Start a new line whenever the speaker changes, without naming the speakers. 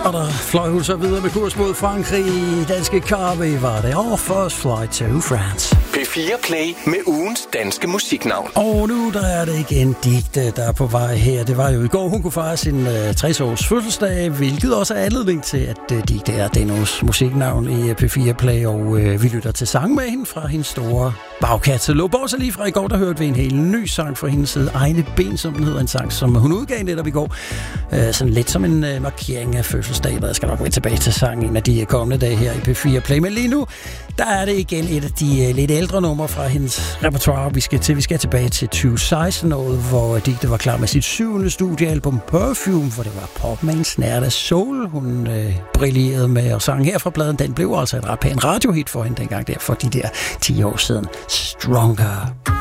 Og der fløj hun så videre med kurs mod Frankrig. Danske Carve var det. Og first flight to France.
P4 Play med ugens danske musiknavn.
Og nu der er det igen Digte, der er på vej her. Det var jo i går, hun kunne fejre sin 60-års fødselsdag, hvilket også er anledning til, at Digte er den års musiknavn i P4 Play. Og vi lytter til sang med hende fra hendes store bagkatalog. Bortset lige fra i går, der hørte vi en helt ny sang fra hendes side. Egne Ben, som den hedder, en sang, som hun udgav netop i går. Sådan lidt som en markering af fødselsdag. Jeg skal nok gå tilbage til sangen en af de kommende dage her i P4 Play. Men lige nu, der er det igen et af de lidt ældre numre fra hendes repertoire. Vi skal tilbage til 2016-året, hvor Digte var klar med sit 7. studiealbum Perfume, hvor det var pop med en snert af soul, hun brillerede med. Og sangen her fra pladen, den blev altså et ret pæn radiohit for hende dengang der, for de der 10 år siden. Stronger.